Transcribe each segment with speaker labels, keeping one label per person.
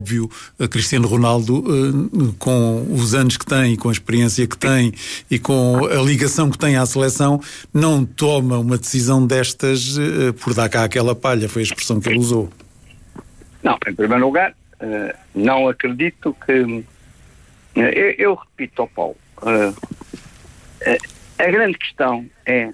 Speaker 1: Óbvio, a Cristiano Ronaldo, com os anos que tem, com a experiência que tem e com a ligação que tem à seleção, não toma uma decisão destas por dar cá aquela palha, foi a expressão que ele usou.
Speaker 2: Não, em primeiro lugar, não acredito que... Eu repito ao Paulo, a grande questão é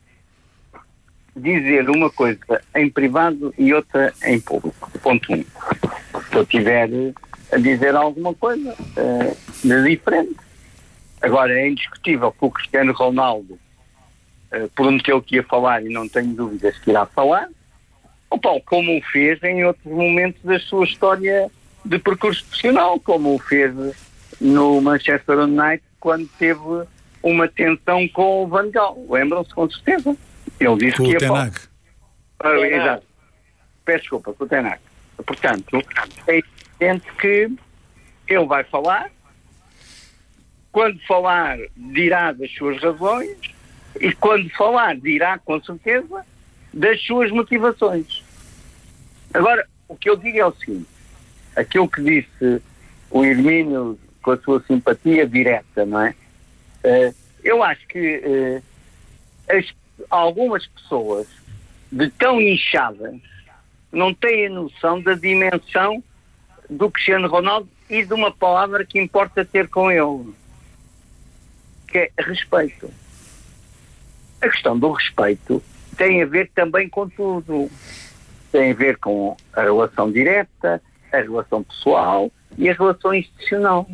Speaker 2: dizer uma coisa em privado e outra em público. Ponto 1. Se eu tiver a dizer alguma coisa de diferente. Agora, é indiscutível que o Cristiano Ronaldo prometeu que ia falar e não tenho dúvidas que irá falar. O Paulo, como o fez em outros momentos da sua história de percurso profissional, como o fez no Manchester United quando teve uma tensão com o Van Gaal. Lembram-se com certeza. Ele disse
Speaker 1: com
Speaker 2: que ia
Speaker 1: falar.
Speaker 2: Exato. Peço desculpa, com o Ten Hag. Portanto, é evidente que ele vai falar. Quando falar, dirá das suas razões, e quando falar, dirá com certeza das suas motivações. Agora, o que eu digo é o seguinte: aquilo que disse o Hermínio com a sua simpatia direta, não é? Eu acho que algumas pessoas de tão inchadas não têm a noção da dimensão do Cristiano Ronaldo e de uma palavra que importa ter com ele, que é respeito. A questão do respeito tem a ver também com tudo. Tem a ver com a relação direta, a relação pessoal e a relação institucional.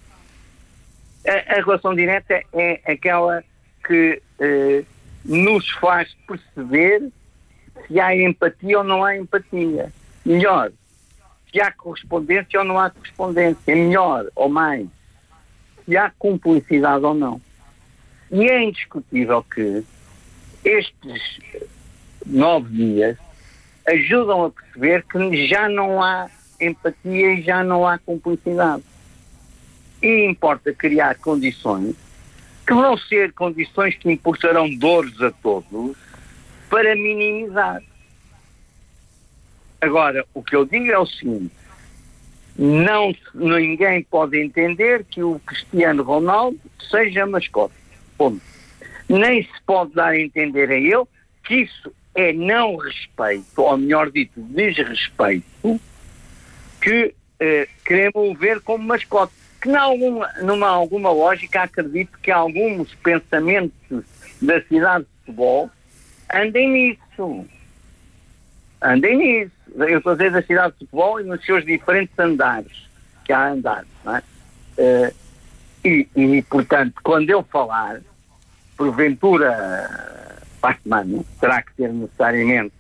Speaker 2: A relação direta é aquela que nos faz perceber se há empatia ou não há empatia. Melhor, se há correspondência ou não há correspondência. Melhor ou mais, se há cumplicidade ou não. E é indiscutível que estes 9 dias ajudam a perceber que já não há empatia e já não há cumplicidade. E importa criar condições que vão ser condições que importarão dores a todos para minimizar. Agora, o que eu digo é o seguinte: ninguém pode entender que o Cristiano Ronaldo seja mascote. Ponto. Nem se pode dar a entender a ele que isso é não respeito, ou melhor dito, desrespeito, que queremos o ver como mascote. Que numa alguma lógica acredito que alguns pensamentos da cidade de futebol andem nisso. Eu estou a dizer da cidade de futebol e nos seus diferentes andares, que há andares, não é? E, portanto, quando eu falar, porventura, para a semana, terá que ser necessariamente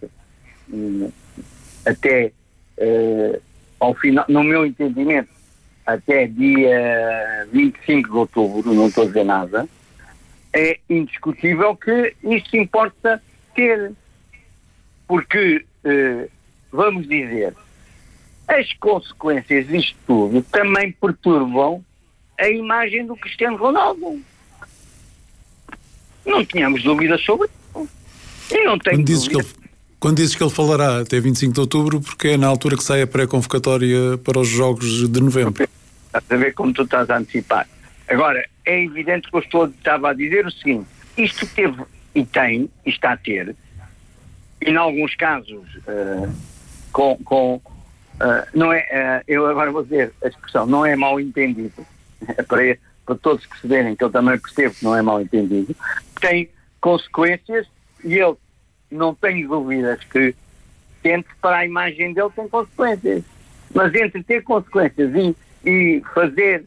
Speaker 2: até ao final, no meu entendimento, até dia 25 de outubro, não estou a dizer nada, é indiscutível que isto importa ter. Porque, vamos dizer, as consequências disto tudo também perturbam a imagem do Cristiano Ronaldo. Não tínhamos dúvidas sobre isso. E não tenho dúvidas.
Speaker 1: Quando dizes que ele falará até 25 de outubro, porque é na altura que sai a pré-convocatória para os Jogos de Novembro.
Speaker 2: Estás a ver como tu estás a antecipar. Agora, é evidente que eu estava a dizer o seguinte: isto teve e tem, e está a ter, e em alguns casos, não é, eu agora vou dizer a expressão, não é mal entendido, para todos perceberem que eu também percebo que não é mal entendido, tem consequências e eu não tenho dúvidas que para a imagem dele tem consequências. Mas entre ter consequências e fazer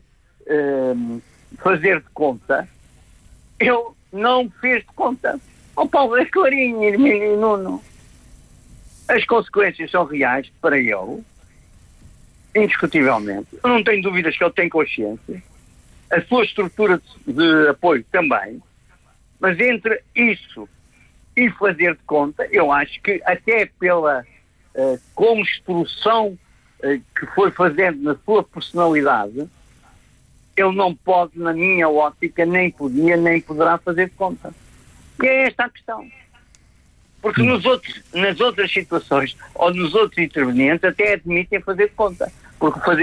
Speaker 2: de conta, ele não fez de conta. O Paulo é clarinho, Hermínio e Nuno. As consequências são reais para ele, indiscutivelmente. Eu não tenho dúvidas que ele tem consciência. A sua estrutura de apoio também. Mas entre isso e fazer de conta, eu acho que até pela construção que foi fazendo na sua personalidade, ele não pode, na minha ótica, nem podia, nem poderá fazer de conta. E é esta a questão. Porque nas outras situações, ou nos outros intervenientes, até admitem fazer de conta. Porque fazer